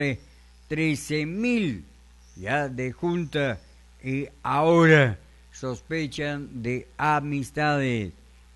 13.000 ya de junta y ahora sospechan de amistades.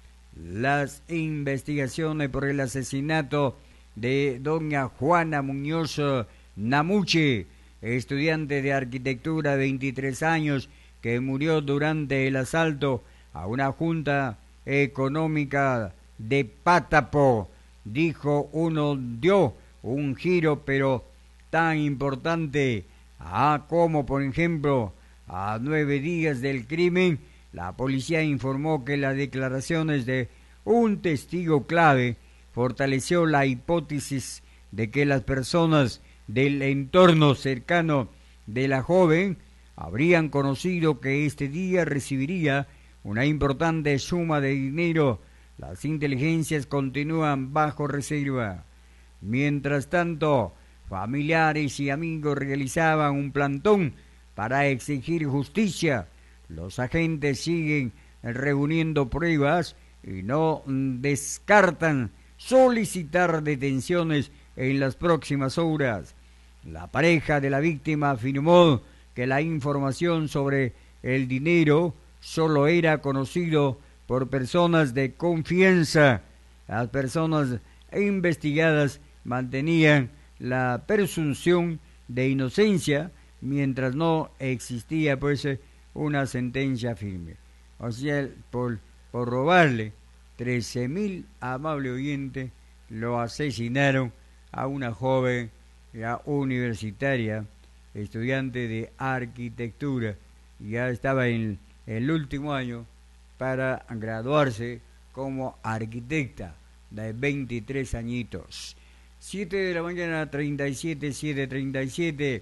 Las investigaciones por el asesinato de doña Juana Muñoz Namuche, estudiante de arquitectura de 23 años, que murió durante el asalto a una junta económica de Pátapo, dijo uno, dio un giro pero tan importante como por ejemplo a 9 días del crimen, la policía informó que las declaraciones de un testigo clave fortaleció la hipótesis de que las personas del entorno cercano de la joven habrían conocido que este día recibiría una importante suma de dinero. Las inteligencias continúan bajo reserva. Mientras tanto, familiares y amigos realizaban un plantón para exigir justicia. Los agentes siguen reuniendo pruebas y no descartan solicitar detenciones en las próximas horas. La pareja de la víctima afirmó que la información sobre el dinero solo era conocido por personas de confianza. Las personas investigadas mantenían la presunción de inocencia mientras no existía una sentencia firme. O sea, por robarle 13.000, amable oyente, lo asesinaron a una joven ya universitaria, estudiante de arquitectura. Ya estaba en el último año para graduarse como arquitecta de 23 añitos. 7 de la mañana, 37, 7:37.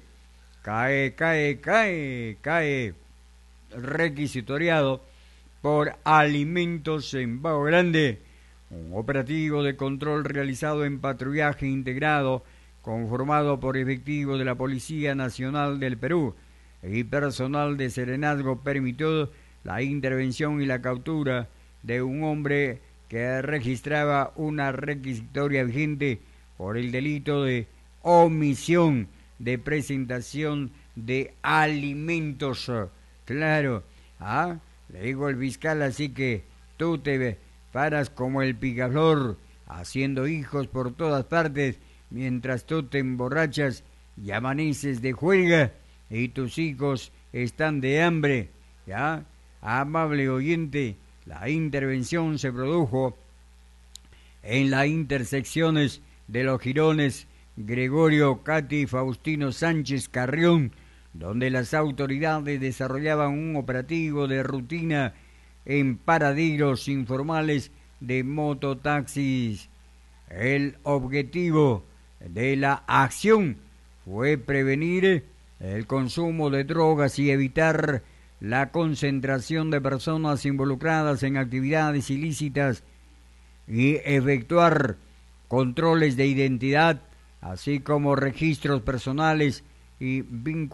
Cae requisitoriado por alimentos en Vago Grande. Un operativo de control realizado en patrullaje integrado conformado por efectivos de la Policía Nacional del Perú y personal de Serenazgo permitió la intervención y la captura de un hombre que registraba una requisitoria vigente por el delito de omisión de presentación de alimentos. Claro, le digo al fiscal, así que tú te paras como el picaflor, haciendo hijos por todas partes, mientras tú te emborrachas y amaneces de juerga y tus hijos están de hambre. ¿Ya? Amable oyente, la intervención se produjo en las intersecciones de los jirones Gregorio Cati y Faustino Sánchez Carrión, donde las autoridades desarrollaban un operativo de rutina en paraderos informales de mototaxis. El objetivo de la acción fue prevenir el consumo de drogas y evitar la concentración de personas involucradas en actividades ilícitas y efectuar controles de identidad, así como registros personales y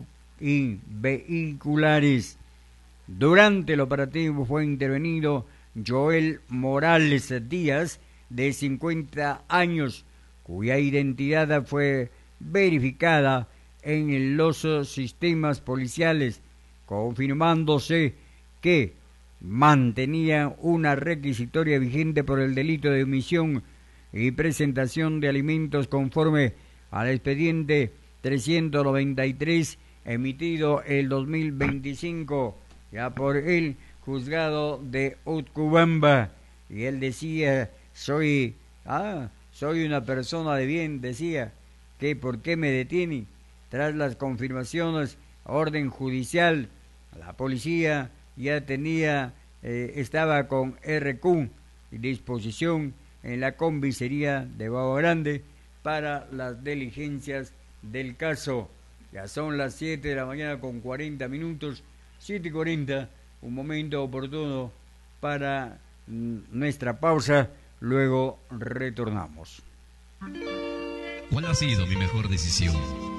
vehiculares. Durante el operativo fue intervenido Joel Morales Díaz, de 50 años, cuya identidad fue verificada en los sistemas policiales, confirmándose que mantenía una requisitoria vigente por el delito de omisión y presentación de alimentos conforme al expediente 393 emitido el 2025 ya por el juzgado de Utcubamba. Y él decía, soy una persona de bien, decía, que ¿por qué me detiene? Tras las confirmaciones, orden judicial, la policía ya estaba con RQ y disposición en la comisaría de Vago Grande para las diligencias del caso. Ya son las 7 de la mañana con 40 minutos, 7:40, un momento oportuno para nuestra pausa, luego retornamos. ¿Cuál ha sido mi mejor decisión?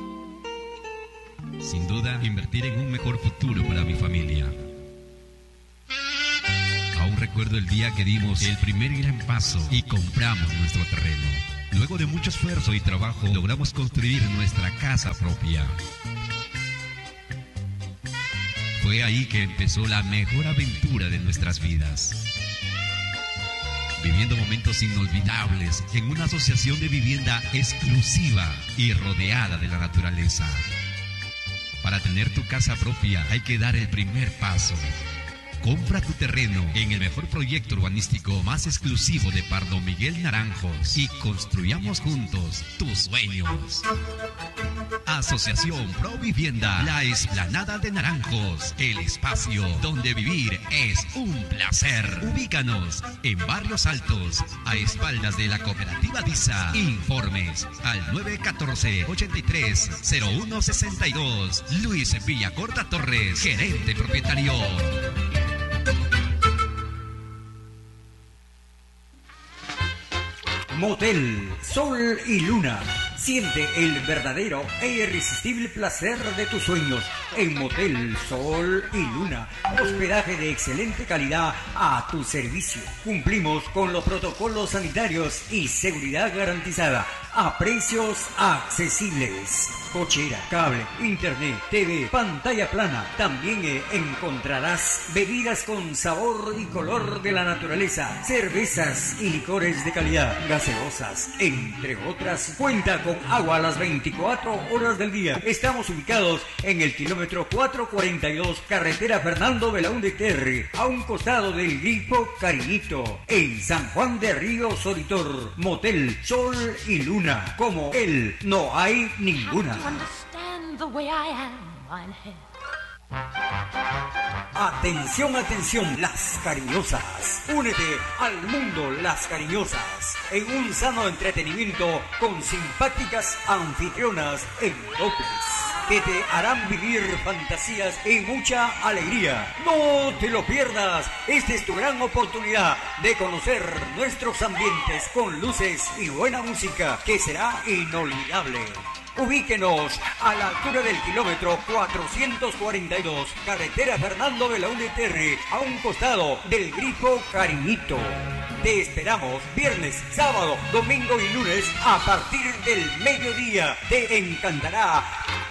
Sin duda, invertir en un mejor futuro para mi familia. Aún recuerdo el día que dimos el primer gran paso y compramos nuestro terreno. Luego de mucho esfuerzo y trabajo, logramos construir nuestra casa propia. Fue ahí que empezó la mejor aventura de nuestras vidas. Viviendo momentos inolvidables en una asociación de vivienda exclusiva y rodeada de la naturaleza. Para tener tu casa propia hay que dar el primer paso. Compra tu terreno en el mejor proyecto urbanístico más exclusivo de Pardo Miguel Naranjos y construyamos juntos tus sueños. Asociación Pro Vivienda, la Explanada de Naranjos, el espacio donde vivir es un placer. Ubícanos en Barrios Altos, a espaldas de la Cooperativa DISA. Informes al 914-830162. Luis Villacorta Torres, gerente propietario. Motel Sol y Luna. Siente el verdadero e irresistible placer de tus sueños en Motel Sol y Luna. Hospedaje de excelente calidad a tu servicio. Cumplimos con los protocolos sanitarios y seguridad garantizada a precios accesibles. Cochera, cable, internet, TV, pantalla plana. También encontrarás bebidas con sabor y color de la naturaleza, cervezas y licores de calidad, gaseosas, entre otras. Cuenta con agua a las 24 horas del día. Estamos ubicados en el kilómetro 442, carretera Fernando Belaúnde Terry, a un costado del Grifo Cariñito, en San Juan de Río Solitor. Motel Sol y Luna, como él no hay ninguna. Atención, atención, Las Cariñosas. Únete al mundo Las Cariñosas en un sano entretenimiento con simpáticas anfitrionas en doples que te harán vivir fantasías y mucha alegría. No te lo pierdas. Esta es tu gran oportunidad de conocer nuestros ambientes con luces y buena música que será inolvidable. Ubíquenos a la altura del kilómetro 442, carretera Fernando Belaúnde Terry, a un costado del Grifo Cariñito. Te esperamos viernes, sábado, domingo y lunes a partir del mediodía. Te encantará.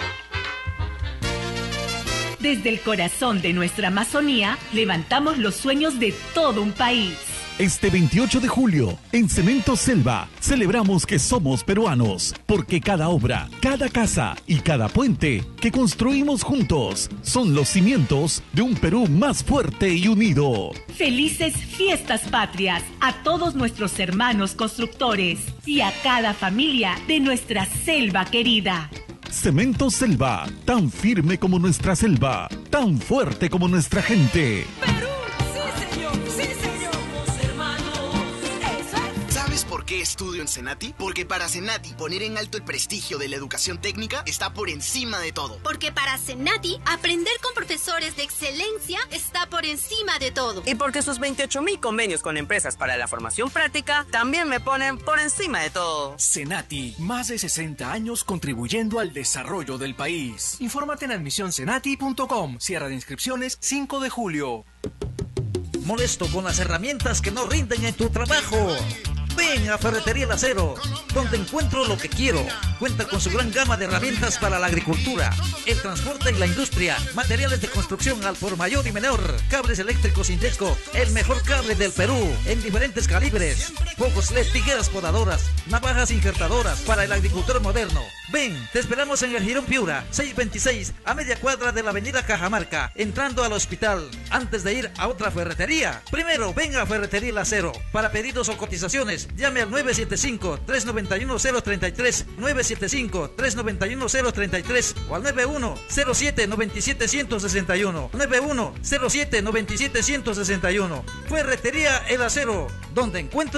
Desde el corazón de nuestra Amazonía, levantamos los sueños de todo un país. Este 28 de julio, en Cemento Selva, celebramos que somos peruanos, porque cada obra, cada casa y cada puente que construimos juntos son los cimientos de un Perú más fuerte y unido. Felices fiestas patrias a todos nuestros hermanos constructores y a cada familia de nuestra selva querida. Cemento Selva, tan firme como nuestra selva, tan fuerte como nuestra gente. ¡Perú! ¡Sí, señor! ¡Sí, señor! ¿Por qué estudio en Senati? Porque para Senati poner en alto el prestigio de la educación técnica está por encima de todo. Porque para Senati aprender con profesores de excelencia está por encima de todo. Y porque sus 28,000 convenios con empresas para la formación práctica también me ponen por encima de todo. Senati, más de 60 años contribuyendo al desarrollo del país. Infórmate en admisionsenati.com. Cierre de inscripciones 5 de julio. Molesto con las herramientas que no rinden en tu trabajo. Ven a Ferretería El Acero, donde encuentro lo que quiero. Cuenta con su gran gama de herramientas para la agricultura, el transporte y la industria, materiales de construcción al por mayor y menor, cables eléctricos Indesco, el mejor cable del Perú, en diferentes calibres, focos LED, tijeras podadoras, navajas injertadoras para el agricultor moderno. Ven, te esperamos en el Girón Piura, 626, a media cuadra de la avenida Cajamarca, entrando al hospital, antes de ir a otra ferretería. Primero, ven a Ferretería El Acero. Para pedidos o cotizaciones, llame al 975-391-033, 975-391-033 o al 91-07-97-161, 91-07-97-161. Ferretería El Acero, donde encuentro